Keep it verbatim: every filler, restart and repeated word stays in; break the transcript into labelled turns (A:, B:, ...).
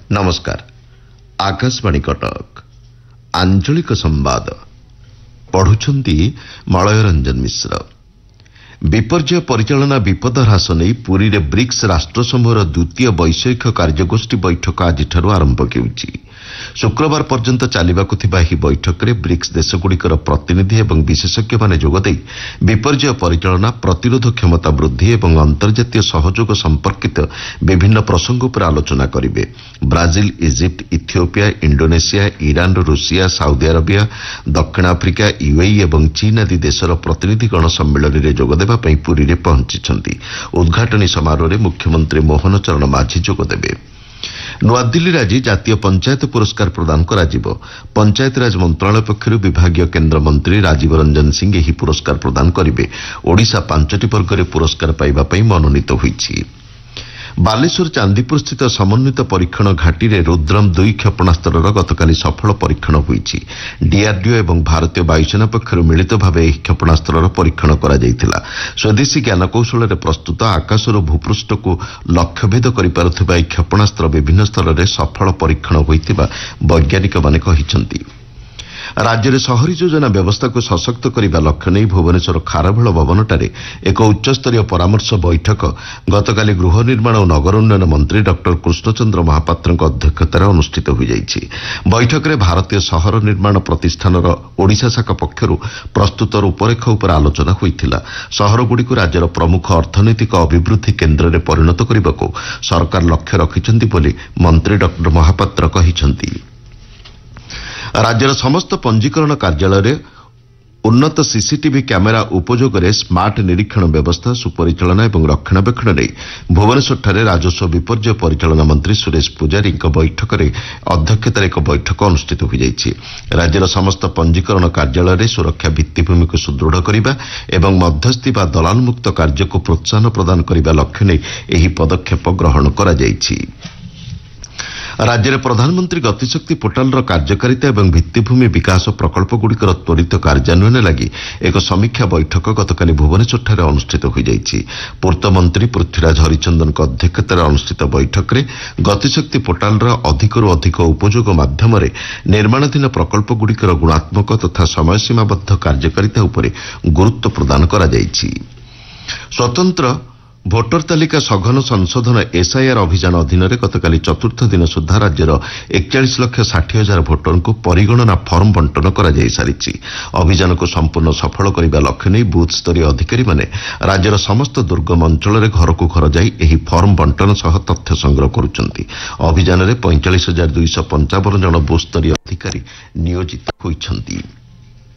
A: नमस्कार। आकाशवाणी कटक आंचलिक संवाद पढ़ुछंती मलय रंजन मिश्र। विपर्यय परिचालना विपद ह्रास नहीं पुरी रे ब्रिक्स राष्ट्र समूहर द्वितीय वैषयिक कार्यगोष्ठी बैठक आज आरंभ होउछि। शुक्रवार पर्यंत चालिबाकु थिबा ही बैठक में ब्रिक्स देशगुड़िकर प्रतिनिधि एवं विशेषज्ञ माने जोगदे विपर्यय परिचालना, प्रतिरोध क्षमता वृद्धि एवं अंतर्जातीय सहयोग संपर्कित विभिन्न प्रसंग पर आलोचना करिवे। Brazil, Egypt, Ethiopia, Indonesia, Iran, Russia, Saudi Arabia, दक्षिण आफ्रिका, यूएई एवं चीन आदि देशर प्रतिनिधिगण सम्मेलन में जोगदेवा पई पुरी रे पहुंचिछंती। उद्घाटनी समारोह में मुख्यमंत्री मोहन चरण माझी जोगदेबे। नुआदिल्ली आज जातीय पंचायत पुरस्कार प्रदान कराजिबो। पंचायत राज मंत्रालय पक्षर विभागीय केन्द्र मंत्री राजीव रंजन सिंह यही पुरस्कार प्रदान करिवे। ओडिशा पांचटी वर्ग में पुरस्कार पाइबा पई मनोनीत होईछि। बालेश्वर चांदीपुर स्थित समन्वित परीक्षण घाटी रे रुद्रम दुई क्षेपणास्त्रर गतकाली सफल परीक्षण होईछि। डीआरडीओ एवं भारतीय वायुसेना पक्षर मिलित भाव ଏହି क्षेपणास्त्रर परीक्षण करा जायतिला। स्वदेशी ज्ञानकौशल प्रस्तुत आकाशर भूपृष्ठ को लक्ष्यभेद करिपारुथिबा ଏହି क्षेपणास्त्र विभिन्न स्तर में सफल परीक्षण होइतिबा वैज्ञानिक माने कहिसंती। राज्य में शहरी योजना व्यवस्था को सशक्त करने लक्ष्य नहीं भुवनेश्वर खारभेल भवनटारे एक उच्चस्तरीय परामर्श बैठक गतकाली गृह निर्माण और नगर उन्नयन मंत्री डॉक्टर कृष्णचंद्र महापात्र अध्यक्षतार अनुष्ठित हो जाइछि। बैठक में भारतीय सहर निर्माण प्रतिष्ठान ओडिशा शाखा पक्षर प्रस्तुत रूपरेख उपर आलोचना होइथिला। सहरगुड़ी को राज्यर प्रमुख अर्थनैतिक अभिवृद्धि केन्द्र में परिणत करने को सरकार लक्ष्य रखिछंती बोली मंत्री डॉक्टर महापात्र कहिछंती। राज्यर समस्त पंजीकरण कार्यालय उन्नत सीसीटीवी कैमेरा उपयोग में स्मार्ट निरीक्षण व्यवस्था सुपरिचालना और रक्षणाबेक्षण नहीं भुवनेश्वर राजस्व विपर्यय परिचालना मंत्री सुरेश पूजारी बैठक में अध्यक्षतार एक बैठक अनुष्ठित हो जाइछि। राज्यर समस्त पंजीकरण कार्यालय में सुरक्षा भित्तिभूमि को सुदृढ़ करने एवं मध्यस्थी व दलाल मुक्त कार्य को प्रोत्साहन प्रदान करने लक्ष्य नहीं यही पदक्षेप ग्रहण करा जाइछि। राज्य में प्रधानमंत्री गतिशक्ति पोर्टाल कार्यकारिता एवं भित्तिभूमि विकास प्रकल्पगुड़िकर त्वरित कार्यान्वयन लगी एक समीक्षा बैठक गतकाली भुवनेश्वर अनुष्ठित हो जाइछि। पूर्त मंत्री पृथ्वीराज हरिचंदन अध्यक्षतार अनुष्ठित बैठक में गतिशक्ति पोर्टाल अधिकरू अधिक उपयोग माध्यम निर्माणाधीन प्रकल्पगुड़िकर गुणात्मक तथा समयसीमाबद्ध कार्यकारिता उपरे गुरुत्व प्रदान करा जाइछि। स्वतंत्र भोटर तालिका सघन संशोधन एसआईआर अभियान अधीन गतकाली चतुर्थ दिन सुधा राज्यर एकचाश लक्ष षाठी हजार भोटर को परिगणना फर्म बंटन कर सारी। अभियान को संपूर्ण सफल करने लक्ष्य नहीं बूथ स्तरीय अधिकारी माने राज्यर समस्त दुर्गम अंचल घर को घर जाई एही फर्म बंटन सह तथ्य संग्रह करुछंती। अभियान में पैंतालीस हजार दुईश पंचावन जन बूथ स्तरीय अधिकारी नियोजित होइछंती।